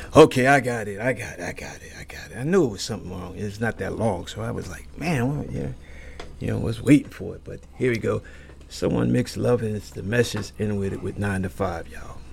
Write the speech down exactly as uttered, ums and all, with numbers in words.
Okay, I got it. I got it. I got it. I got it. I knew it was something wrong. It's not that long, so I was like, man, what, yeah, you know, was waiting for it. But here we go. Someone mixed love and it's the message in with it with nine to five, y'all.